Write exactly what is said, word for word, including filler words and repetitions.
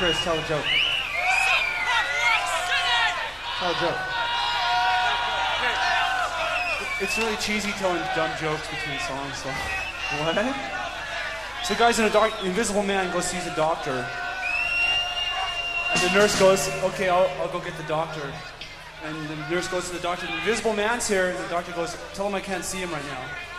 Chris, tell a joke. Tell a joke. It's really cheesy telling dumb jokes between songs, so... What? So the guy's in a dark... The Invisible Man goes sees a doctor. And the nurse goes, okay, I'll, I'll go get the doctor. And the nurse goes to the doctor, the Invisible Man's here, and the doctor goes, tell him I can't see him right now.